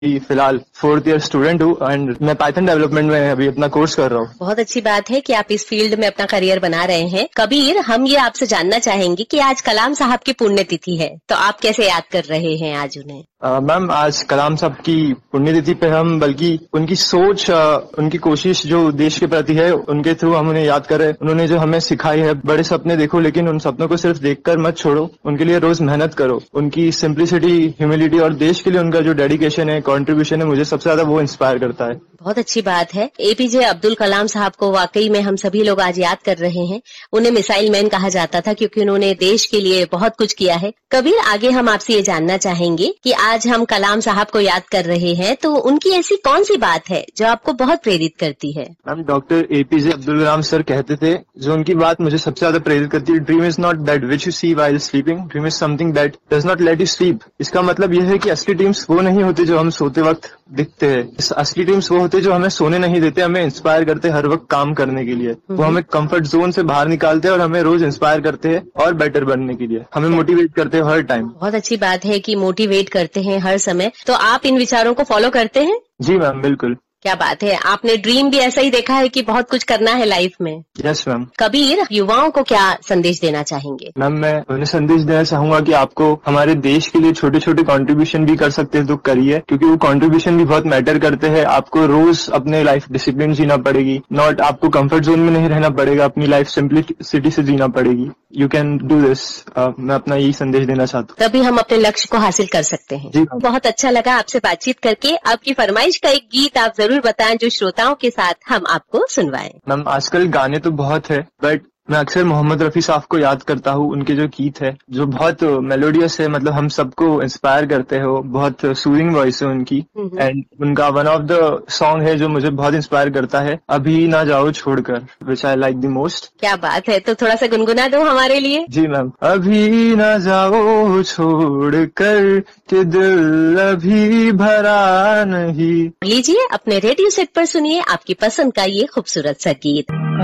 फिलहाल 4th year student हूँ and मैं पाइथन डेवलपमेंट में अभी अपना कोर्स कर रहा हूँ। बहुत अच्छी बात है कि आप इस फील्ड में अपना करियर बना रहे हैं। कबीर, हम ये आपसे जानना चाहेंगे कि आज कलाम साहब की पुण्यतिथि है, तो आप कैसे याद कर रहे हैं आज उन्हें? मैम, आज कलाम साहब की पुण्यतिथि पे हम बल्कि उनकी सोच, उनकी कोशिश जो देश के प्रति है, उनके थ्रू हम उन्हें याद कर रहे हैं। उन्होंने जो हमें सिखाई है, बड़े सपने देखो लेकिन उन सपनों को सिर्फ देखकर मत छोड़ो, उनके लिए रोज मेहनत करो। उनकी सिंप्लिसिटी, ह्यूमिलिटी और देश के लिए उनका जो डेडिकेशन है, कंट्रीब्यूशन है, मुझे सबसे ज्यादा वो इंस्पायर करता है। बहुत अच्छी बात है। एपीजे अब्दुल कलाम साहब को वाकई में हम सभी लोग आज याद कर रहे हैं। उन्हें मिसाइल मैन कहा जाता था क्योंकि उन्होंने देश के लिए बहुत कुछ किया है। कबीर, आगे हम आपसे ये जानना चाहेंगे कि आज हम कलाम साहब को याद कर रहे हैं, तो उनकी ऐसी कौन सी बात है जो आपको बहुत प्रेरित करती है? Ma'am, doctor APJ Abdul Kalam sir कहते थे, जो उनकी बात मुझे सबसे ज्यादा प्रेरित करती है, dream is not that which you see while sleeping, dream is something that does not let you sleep. इसका मतलब यह है कि असली ड्रीम्स वो नहीं होते जो हम सोते वक्त दिखते हैं। असली ड्रीम्स वो होते जो हमें सोने नहीं देते, हमें इंस्पायर करते हर वक्त काम करने के लिए। वो हमें कंफर्ट जोन से बाहर निकालते हैं और हमें रोज इंस्पायर करते हैं और बेटर बनने के लिए हमें मोटिवेट करते हैं हर टाइम। बहुत अच्छी बात है कि मोटिवेट करते हैं हर समय। तो आप इन विचारों को फॉलो करते हैं? जी मैम, बिल्कुल। क्या बात है, आपने ड्रीम भी ऐसा ही देखा है कि बहुत कुछ करना है लाइफ में? Yes ma'am. कबीर, युवाओं को क्या संदेश देना चाहेंगे? मैम, मैं उन्हें संदेश देना चाहूंगा कि आपको हमारे देश के लिए छोटे छोटे कंट्रीब्यूशन भी कर सकते हैं तो करिए, क्योंकि वो कंट्रीब्यूशन भी बहुत मैटर करते हैं। आपको रोज अपने लाइफ डिसिप्लिन जीना पड़ेगी, नॉट आपको कंफर्ट जोन में नहीं रहना पड़ेगा, अपनी लाइफ सिंप्लिसिटी से जीना पड़ेगी। You can do this. मैं अपना यही संदेश देना चाहता हूँ, तभी हम अपने लक्ष्य को हासिल कर सकते हैं। जी। बहुत अच्छा लगा आपसे बातचीत करके। आपकी फरमाइश का एक गीत आप जरूर बताएं जो श्रोताओं के साथ हम आपको सुनवाएं। मैम, आजकल गाने तो बहुत है, बट मैं अक्सर मोहम्मद रफी साहब को याद करता हूँ। उनके जो गीत है जो बहुत मेलोडियस है, मतलब हम सबको इंस्पायर करते हैं। वो बहुत सूदिंग वॉइस है उनकी। एंड उनका वन ऑफ द सॉन्ग है जो मुझे बहुत इंस्पायर करता है, अभी ना जाओ छोड़कर, विच आई लाइक द मोस्ट। क्या बात है, तो थोड़ा सा गुनगुना दो हमारे लिए। जी मैम। अभी ना जाओ छोड़कर कि दिल अभी भरा नहीं। लीजिए, अपने रेडियो सेट पर सुनिए आपकी पसंद का ये खूबसूरत सा गीत।